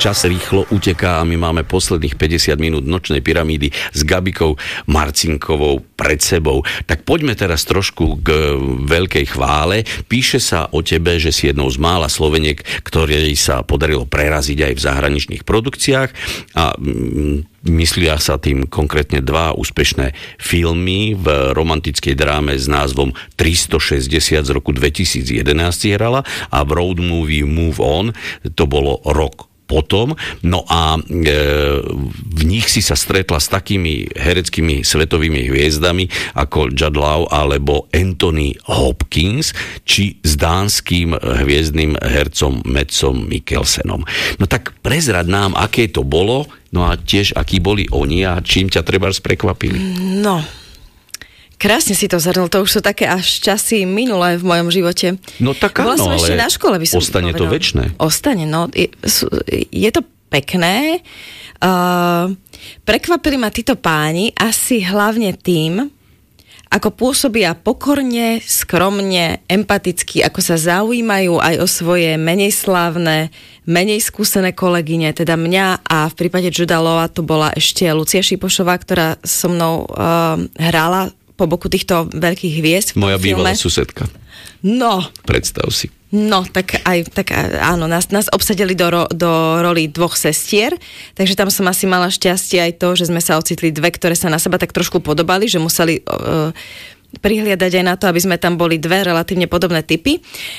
Čas rýchlo uteká a my máme posledných 50 minút Nočnej pyramídy s Gabikou Marcinkovou pred sebou. Tak poďme teraz trošku k veľkej chvále. Píše sa o tebe, že si jednou z mála Sloveniek, ktorej sa podarilo preraziť aj v zahraničných produkciách a myslia sa tým konkrétne 2 úspešné filmy. V romantickej dráme s názvom 360 z roku 2011 hrala a v road movie Move On to bolo rok potom. No a v nich si sa stretla s takými hereckými svetovými hviezdami ako Jude Law alebo Anthony Hopkins či s dánskym hviezdnym hercom Madsom Mikkelsenom. No tak prezrad nám, aké to bolo, no a tiež akí boli oni a čím ťa trebárs prekvapili. No, krásne si to zhrnul, to už sú také až časy minulé v mojom živote. No tak áno, ale ešte na škole, by som ostane povedal. To večné. Ostane, no. Je to pekné. Prekvapili ma títo páni asi hlavne tým, ako pôsobia pokorne, skromne, empaticky, ako sa zaujímajú aj o svoje menej slávne, menej skúsené kolegyne, teda mňa a v prípade Juda Lawa to bola ešte Lucia Šipošová, ktorá so mnou hrála po boku týchto veľkých hviezd v Moja filme. bývalá susedka. No. Predstav si. No, tak áno, nás obsadili do roli 2 sestier, takže tam som asi mala šťastie aj to, že sme sa ocitli 2, ktoré sa na seba tak trošku podobali, že museli prihliadať aj na to, aby sme tam boli 2 relatívne podobné typy.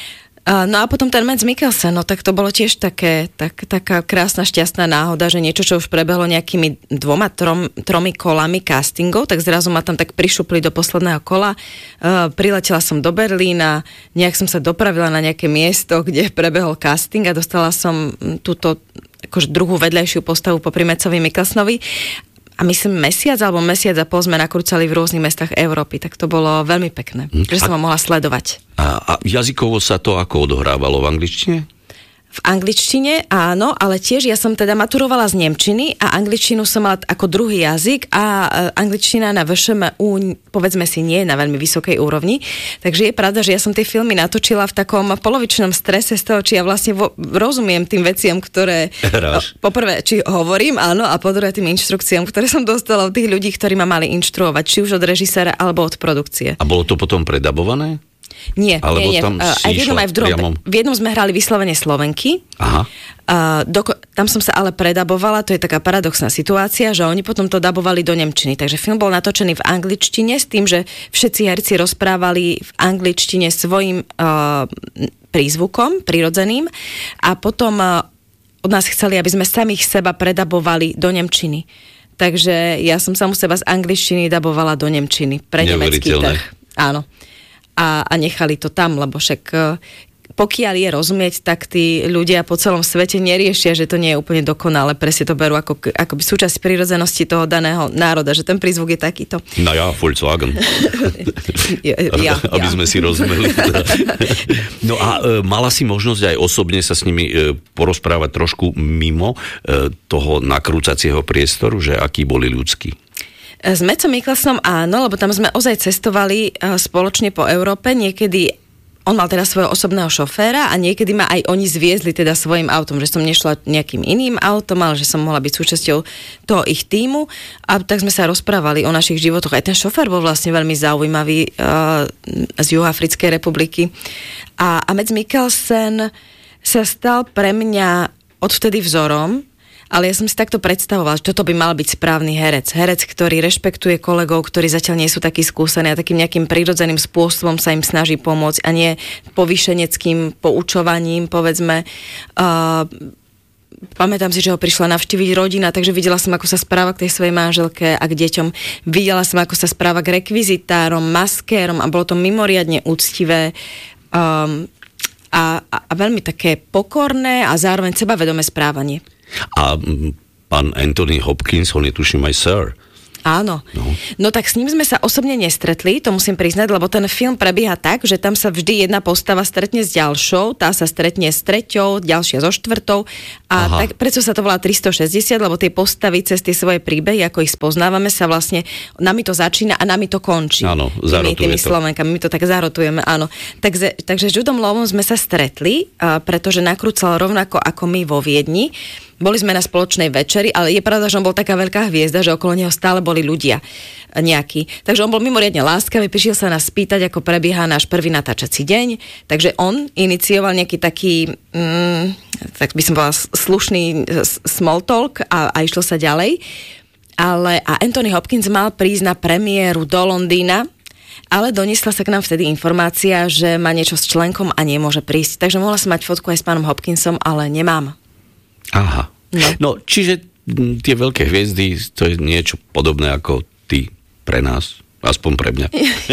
No a potom ten Mads Mikkelsen, no tak to bolo tiež taká krásna, šťastná náhoda, že niečo, čo už prebehlo nejakými 2-3 kolami castingov, tak zrazu ma tam tak prišupli do posledného kola. Priletela som do Berlína, nejak som sa dopravila na nejaké miesto, kde prebehol casting a dostala som túto akože druhú vedľajšiu postavu popri Madsovi Mikkelsenovi. A myslím mesiac a pol sme nakrúcali v rôznych mestách Európy, tak to bolo veľmi pekné, že som ho mohla sledovať. A jazykovo sa to ako odohrávalo v angličtine? V angličtine áno, ale tiež ja som teda maturovala z nemčiny a angličtinu som mala ako druhý jazyk a angličtina na VŠMU, povedzme si, nie je na veľmi vysokej úrovni. Takže je pravda, že ja som tie filmy natočila v takom polovičnom strese z toho, či ja vlastne rozumiem tým veciam, ktoré poprvé, či hovorím, áno, a po druhé tým inštrukciám, ktoré som dostala od tých ľudí, ktorí ma mali inštruovať, či už od režiséra alebo od produkcie. A bolo to potom predabované? Nie, alebo nie. Aj v jednom, aj v druhom. Priamom. V jednom sme hrali vyslovene Slovenky. Aha. Tam som sa ale predabovala, to je taká paradoxná situácia, že oni potom to dabovali do nemčiny. Takže film bol natočený v angličtine s tým, že všetci herci rozprávali v angličtine svojim prízvukom, prirodzeným a potom od nás chceli, aby sme samých seba predabovali do nemčiny. Takže ja som samu seba z angličtiny dabovala do nemčiny pre nemecký trh. Áno. A nechali to tam, lebo však pokiaľ je rozumieť, tak tí ľudia po celom svete neriešia, že to nie je úplne dokonalé, presne to berú ako by súčasť prirodzenosti toho daného národa, že ten prízvuk je takýto. No ja, Volkswagen. Aby sme si rozumeli. No a mala si možnosť aj osobne sa s nimi porozprávať trošku mimo toho nakrúcacieho priestoru, že akí boli ľudskí? S Madsom Mikkelsenom áno, lebo tam sme ozaj cestovali spoločne po Európe, niekedy on mal teda svojho osobného šoféra a niekedy ma aj oni zviezli teda svojim autom, že som nešla nejakým iným autom, ale že som mohla byť súčasťou toho ich tímu a tak sme sa rozprávali o našich životoch. Aj ten šofér bol vlastne veľmi zaujímavý z Juhoafrickej republiky a Mads Mikkelsen sa stal pre mňa odvtedy vzorom. Ale ja som si takto predstavovala, že toto by mal byť správny herec. Herec, ktorý rešpektuje kolegov, ktorí zatiaľ nie sú takí skúsení a takým nejakým prirodzeným spôsobom sa im snaží pomôcť a nie povýšeneckým poučovaním, povedzme. Pamätám si, že ho prišla navštíviť rodina, takže videla som, ako sa správa k tej svojej manželke a k deťom. Videla som, ako sa správa k rekvizitárom, maskérom a bolo to mimoriadne úctivé a veľmi také pokorné a zároveň sebavedomé správanie. A pán Anthony Hopkins, on je tuším aj Sir. Áno. No tak s ním sme sa osobne nestretli, to musím priznať, lebo ten film prebieha tak, že tam sa vždy jedna postava stretne s ďalšou, tá sa stretne s treťou, ďalšia so štvrtou a tak, prečo sa to volá 360, lebo tie postavy cez tie svoje príbehy, ako ich spoznávame, sa vlastne, nami to začína a nami to končí. Áno, zarotuje tými Slovenkami, my to tak zarotujeme, áno. Takže s Judom Lawom sme sa stretli, pretože nakrúcal rovnako ako my vo Viedni. boli sme na spoločnej večeri, ale je pravda, že on bol taká veľká hviezda, že okolo neho stále boli ľudia nejakí. Takže on bol mimoriadne láskavý, prišiel sa nás spýtať, ako prebieha náš prvý natáčací deň, takže on inicioval nejaký taký, tak by som povedala, slušný small talk a išlo sa ďalej. A Anthony Hopkins mal prísť na premiéru do Londýna, ale doniesla sa k nám vtedy informácia, že má niečo s členkom a nemôže prísť. Takže mohla som mať fotku aj s pánom Hopkinsom, ale nemám. Aha. No, čiže tie veľké hviezdy, to je niečo podobné ako ty pre nás. Aspoň pre mňa.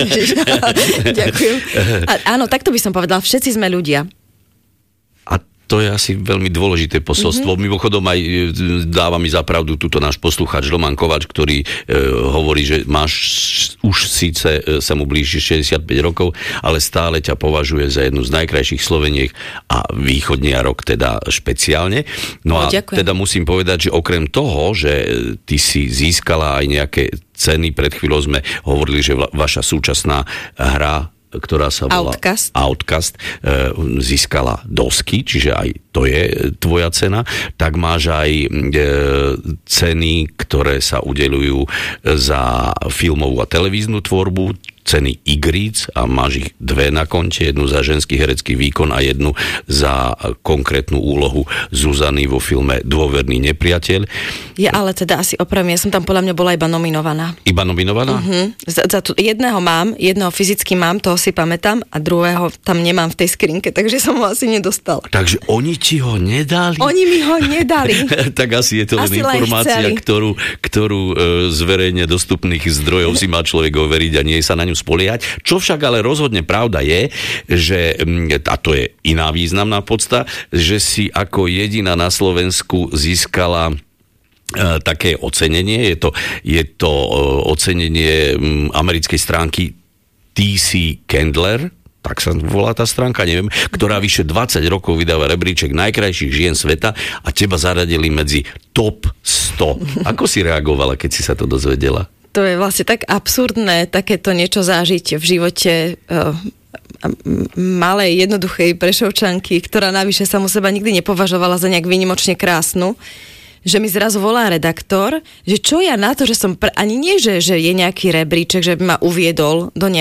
Ďakujem. Áno, takto by som povedala. Všetci sme ľudia. A to je asi veľmi dôležité posolstvo. Mimochodom aj dáva mi za pravdu túto náš poslucháč Roman Kovač, ktorý hovorí, že máš už síce sa mu blíži 65 rokov, ale stále ťa považuje za jednu z najkrajších Sloveniek a východniarok teda špeciálne. No a teda musím povedať, že okrem toho, že ty si získala aj nejaké ceny, pred chvíľou sme hovorili, že vaša súčasná hra, ktorá sa volá Outcast, získala dosky, čiže aj to je tvoja cena, tak máš aj ceny, ktoré sa udeľujú za filmovú a televíznu tvorbu, ceny Igric a máš ich 2 na konte, jednu za ženský herecký výkon a jednu za konkrétnu úlohu Zuzany vo filme Dôverný nepriateľ. Ja ale teda asi opravím, ja som tam podľa mňa bola iba nominovaná. Iba nominovaná? Jedného fyzicky mám, toho si pamätám, a druhého tam nemám v tej skrinke, takže som ho asi nedostal. Takže oni ti ho nedali? Oni mi ho nedali. Tak asi je to len informácia, ktorú z verejne dostupných zdrojov si má človek overiť a nie sa na ňu spoliehať. Čo však ale rozhodne pravda je, že, a to je iná významná podsta, že si ako jediná na Slovensku získala také ocenenie. Je to ocenenie americkej stránky TC Candler, tak sa volá tá stránka, neviem, ktorá vyše 20 rokov vydáva rebríček najkrajších žien sveta a teba zaradili medzi top 100. Ako si reagovala, keď si sa to dozvedela? To je vlastne tak absurdné takéto niečo zažiť v živote malej, jednoduchej Prešovčanky, ktorá navyše samu seba nikdy nepovažovala za nejak výnimočne krásnu, že mi zrazu volá redaktor, že čo ja na to, že som ani nie, že je nejaký rebríček, že by ma uviedol do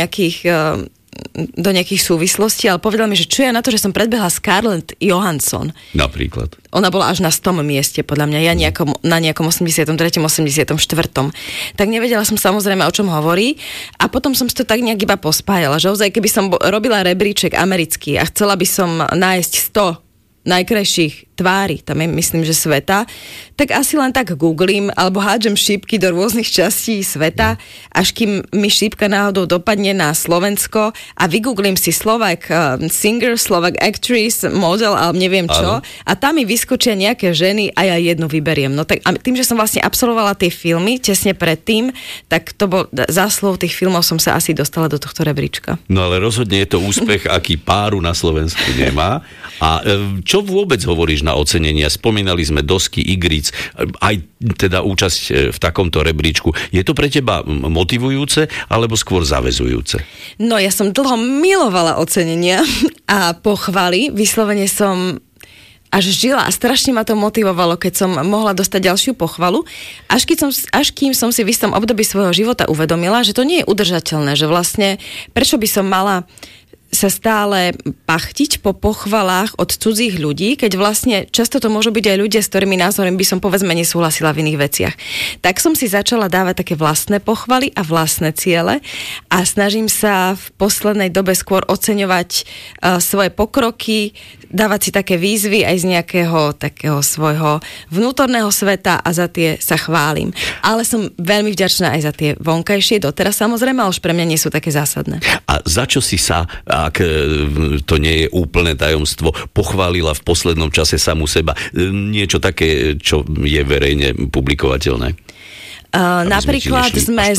nejakých súvislostí, ale povedal mi, že čo ja na to, že som predbehla Scarlett Johansson. Napríklad. Ona bola až na 100. mieste, podľa mňa, ja na nejakom 83., 84. Tak nevedela som samozrejme, o čom hovorí, a potom som si to tak nejak iba pospájala, že ozaj, keby som robila rebríček americký a chcela by som nájsť 100 najkrajších tvári, tam je, myslím, že sveta, tak asi len tak googlím, alebo hádžem šípky do rôznych častí sveta, až kým mi šípka náhodou dopadne na Slovensko a vygooglím si Slovak singer, Slovak actress, model, alebo neviem čo, a tam mi vyskočia nejaké ženy a ja jednu vyberiem. No tak a tým, že som vlastne absolvovala tie filmy tesne predtým, tak to bol záslov tých filmov, som sa asi dostala do tohto rebríčka. No ale rozhodne je to úspech, aký páru na Slovensku nemá. A čo vôbec hovoríš na ocenenia? Spomínali sme dosky, Igric, aj teda účasť v takomto rebríčku. Je to pre teba motivujúce, alebo skôr zaväzujúce? No, ja som dlho milovala ocenenia a pochvaly. Vyslovene som až žila a strašne ma to motivovalo, keď som mohla dostať ďalšiu pochvalu. Až kým som si v istom období svojho života uvedomila, že to nie je udržateľné, že vlastne prečo by som mala sa stále pachtiť po pochvalách od cudzích ľudí, keď vlastne často to môžu byť aj ľudia, s ktorými názormi by som povedzme nesúhlasila v iných veciach. Tak som si začala dávať také vlastné pochvaly a vlastné ciele a snažím sa v poslednej dobe skôr oceňovať svoje pokroky, dávať si také výzvy aj z nejakého takého svojho vnútorného sveta a za tie sa chválim. Ale som veľmi vďačná aj za tie vonkajšie doteraz, samozrejme, ale už pre mňa nie sú také zásadné. A za čo si sa, ak to nie je úplné tajomstvo, pochválila v poslednom čase samu seba? Niečo také, čo je verejne publikovateľné? Napríklad sme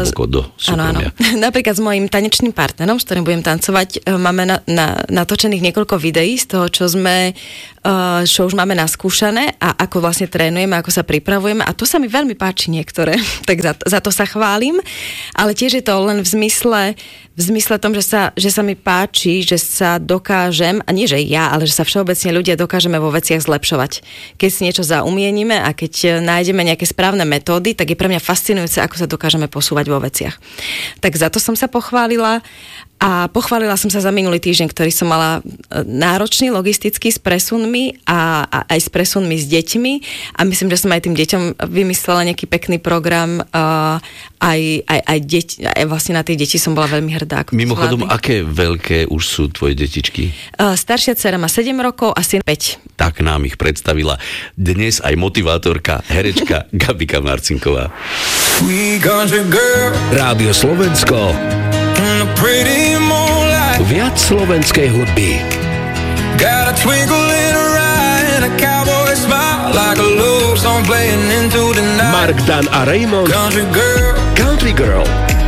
napríklad s mojím tanečným partnerom, s ktorým budem tancovať, máme natočených niekoľko videí z toho, čo sme čo už máme naskúšané a ako vlastne trénujeme, ako sa pripravujeme a to sa mi veľmi páči niektoré, tak za to sa chválim, ale tiež je to len v zmysle tom, že sa mi páči, že sa dokážem, a nie že ja, ale že sa všeobecne ľudia dokážeme vo veciach zlepšovať. Keď si niečo zaumienime a keď nájdeme nejaké správne metódy, tak je pre mňa fascinujúce, ako sa dokážeme posúvať vo veciach. Tak za to som sa pochválila. A pochválila som sa za minulý týždeň, ktorý som mala náročný logisticky s presunmi a aj s presunmi s deťmi a myslím, že som aj tým deťom vymyslela nejaký pekný program aj vlastne na tie deti som bola veľmi hrdá. Mimochodom, aké veľké už sú tvoje detičky? Staršia dcera má 7 rokov a syn 5. Tak nám ich predstavila dnes aj motivátorka, herečka Gabika Marcinková. Rádio Slovensko. Viac slovenskej hudby. Mark Dan a Raymond. Country Girl.